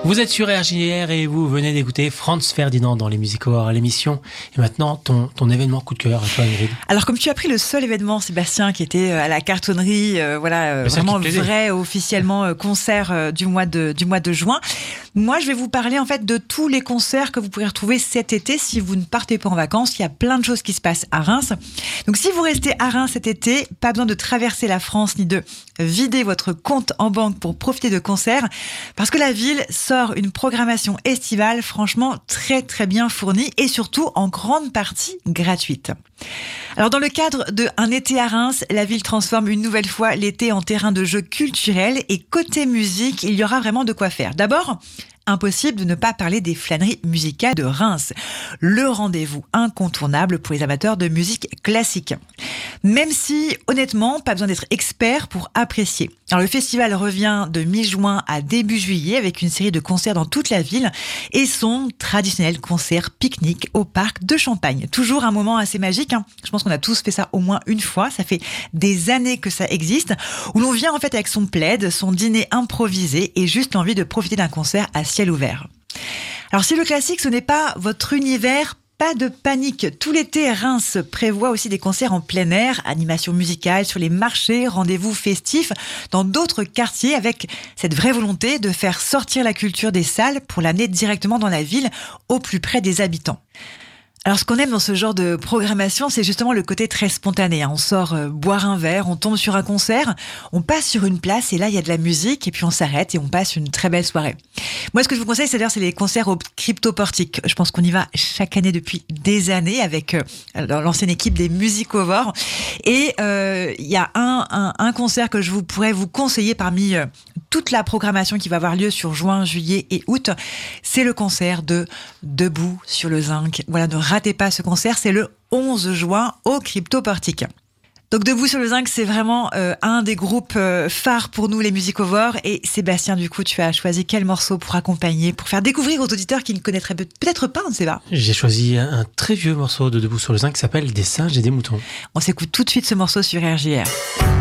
Vous êtes sur RJR et vous venez d'écouter Franz Ferdinand dans les Music Awards à l'émission. Et maintenant, ton événement coup de cœur à toi, Ingrid. Alors, comme tu as pris le seul événement, Sébastien, qui était à la cartonnerie, vraiment vrai, officiellement concert du mois de juin. Moi, je vais vous parler en fait de tous les concerts que vous pourrez retrouver cet été si vous ne partez pas en vacances. Il y a plein de choses qui se passent à Reims. Donc, si vous restez à Reims cet été, pas besoin de traverser la France ni de vider votre compte en banque pour profiter de concerts, parce que la ville sort une programmation estivale franchement très très bien fournie et surtout en grande partie gratuite. Alors dans le cadre de Un été à Reims, la ville transforme une nouvelle fois l'été en terrain de jeu culturel et côté musique, il y aura vraiment de quoi faire. D'abord, impossible de ne pas parler des flâneries musicales de Reims, le rendez-vous incontournable pour les amateurs de musique classique. Même si, honnêtement, pas besoin d'être expert pour apprécier. Alors, le festival revient de mi-juin à début juillet avec une série de concerts dans toute la ville et son traditionnel concert pique-nique au parc de Champagne. Toujours un moment assez magique, hein. Je pense qu'on a tous fait ça au moins une fois. Ça fait des années que ça existe, où l'on vient en fait avec son plaid, son dîner improvisé et juste l'envie de profiter d'un concert à ciel ouvert. Alors, si le classique, ce n'est pas votre univers, pas de panique. Tout l'été, Reims prévoit aussi des concerts en plein air, animations musicales sur les marchés, rendez-vous festifs dans d'autres quartiers avec cette vraie volonté de faire sortir la culture des salles pour l'amener directement dans la ville, au plus près des habitants. Alors, ce qu'on aime dans ce genre de programmation, c'est justement le côté très spontané. On sort boire un verre, on tombe sur un concert, on passe sur une place et là, il y a de la musique et puis on s'arrête et on passe une très belle soirée. Moi, ce que je vous conseille, c'est les concerts au Crypto Portique. Je pense qu'on y va chaque année depuis des années avec l'ancienne équipe des Music Awards. Et il y a un concert que je pourrais vous conseiller parmi toute la programmation qui va avoir lieu sur juin, juillet et août. C'est le concert de Debout sur le Zinc. Voilà, ne ratez pas ce concert, c'est le 11 juin au Crypto Portique. Donc Debout sur le Zinc, c'est vraiment un des groupes phares pour nous, les Music Awards. Et Sébastien, du coup, tu as choisi quel morceau pour accompagner, pour faire découvrir aux auditeurs qui ne connaîtraient peut-être pas, on ne sait pas. J'ai choisi un très vieux morceau de Debout sur le Zinc qui s'appelle Des singes et des moutons. On s'écoute tout de suite ce morceau sur RJR.